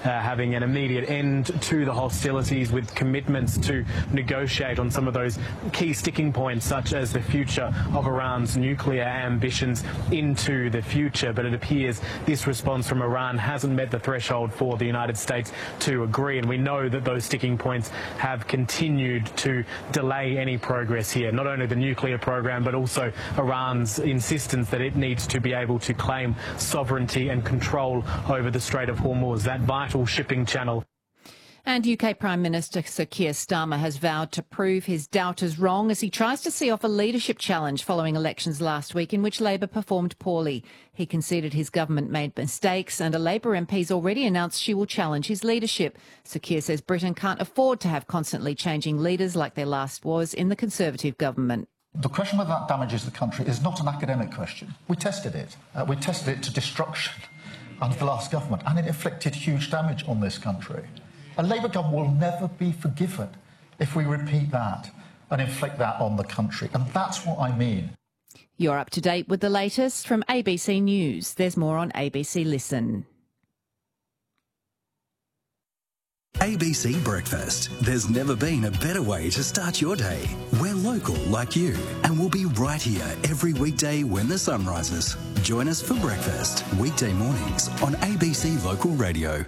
having an immediate end to the hostilities with commitments to negotiate on some of those key sticking points, such as the future of Iran's nuclear ambitions into the future. But it appears this response from Iran hasn't met the threshold for the United States to agree, and we know that those sticking points have continued to delay any progress here. Not only the nuclear program, but also Iran's insistence that it needs to be able to claim sovereignty and control over the Strait of Hormuz, that vital shipping channel. And UK Prime Minister Sir Keir Starmer has vowed to prove his doubters wrong as he tries to see off a leadership challenge following elections last week in which Labor performed poorly. He conceded his government made mistakes, and a Labor MP's already announced she will challenge his leadership. Sir Keir says Britain can't afford to have constantly changing leaders like there last was in the Conservative government. The question whether that damages the country is not an academic question. We tested it. We tested it to destruction under the last government, and it inflicted huge damage on this country. A Labour government will never be forgiven if we repeat that and inflict that on the country. And that's what I mean. You're up to date with the latest from ABC News. There's more on ABC Listen. ABC Breakfast. There's never been a better way to start your day. We're local like you, and we'll be right here every weekday when the sun rises. Join us for breakfast, weekday mornings on ABC Local Radio.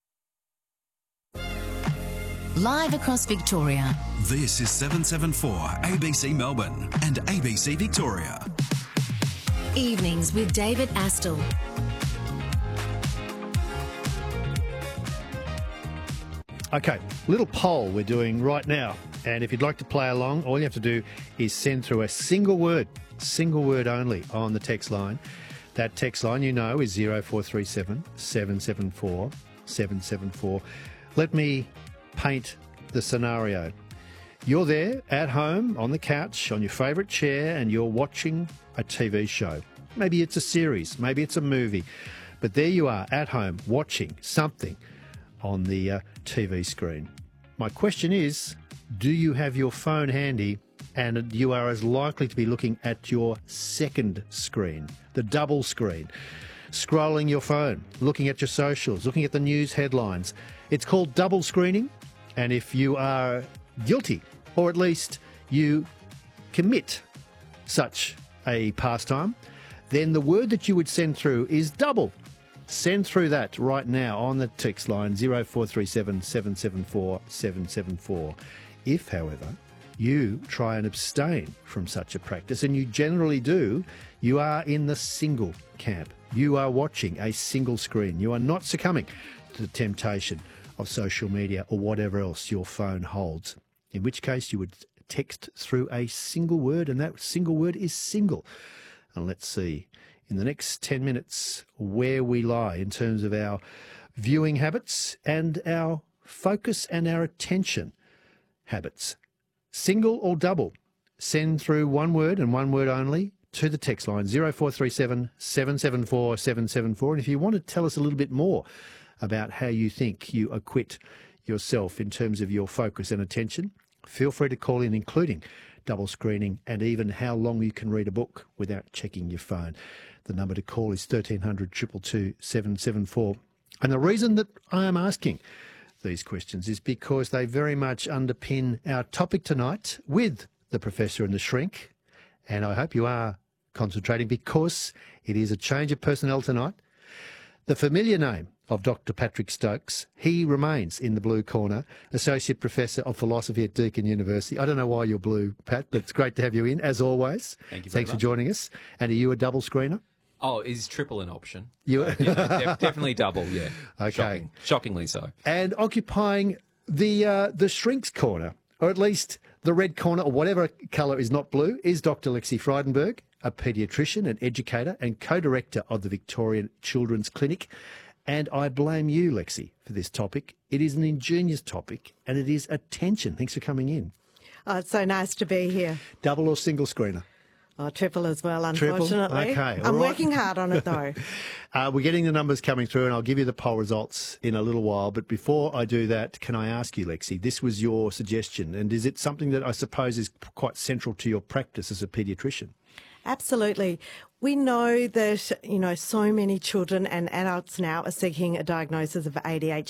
Live across Victoria. This is 774 ABC Melbourne and ABC Victoria. Evenings with David Astle. Okay, little poll we're doing right now. And if you'd like to play along, all you have to do is send through a single word only on the text line. That text line, you know, is 0437 774 774. Let me paint the scenario. You're there at home on the couch on your favourite chair and you're watching a TV show. Maybe it's a series, maybe it's a movie, but there you are at home watching something on the TV screen. My question is, do you have your phone handy and you are as likely to be looking at your second screen, the double screen, scrolling your phone, looking at your socials, looking at the news headlines? It's called double screening. And if you are guilty, or at least you commit such a pastime, then the word that you would send through is double. Send through that right now on the text line 0437 774 774. If, however, you try and abstain from such a practice, and you generally do, you are in the single camp. You are watching a single screen. You are not succumbing to the temptation of social media or whatever else your phone holds, in which case you would text through a single word, and that single word is single. And let's see in the next 10 minutes where we lie in terms of our viewing habits and our focus and our attention habits. Single or double, send through one word and one word only to the text line 0437 774 774. And if you want to tell us a little bit more about how you think you acquit yourself in terms of your focus and attention, feel free to call in, including double screening and even how long you can read a book without checking your phone. The number to call is 1300 222 774. And the reason that I am asking these questions is because they very much underpin our topic tonight with the Professor and the Shrink. And I hope you are concentrating because it is a change of personnel tonight. The familiar name of Dr. Patrick Stokes, he remains in the blue corner, Associate Professor of Philosophy at Deakin University. I don't know why you're blue, Pat, but it's great to have you in, as always. Thank you very Thanks much. for joining us. And are you a double screener? Oh, is triple an option? You Definitely double, yeah. Okay. Shockingly so. And occupying the Shrink's corner, or at least the red corner, or whatever colour is not blue, is Dr. Lexi Frydenberg, a paediatrician, an educator and co-director of the Victorian Children's Clinic. And I blame you, Lexi, for this topic. It is an ingenious topic and it is attention. Thanks for coming in. Oh, it's so nice to be here. Double or single screener? Oh, triple as well, unfortunately. Triple? Okay. I'm working hard on it, though. We're getting the numbers coming through, and I'll give you the poll results in a little while. But before I do that, can I ask you, Lexi, this was your suggestion, and is it something that I suppose is quite central to your practice as a paediatrician? Absolutely. We know that, so many children and adults now are seeking a diagnosis of ADHD.